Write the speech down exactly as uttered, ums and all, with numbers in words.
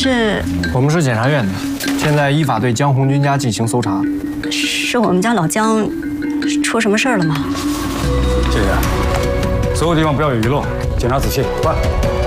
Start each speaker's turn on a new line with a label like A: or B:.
A: 是？
B: 我们是检察院的，现在依法对江红军家进行搜查。
A: 是我们家老江出什么事儿了吗？
C: 谢谢。所有地方不要有遗漏，检查仔细，快。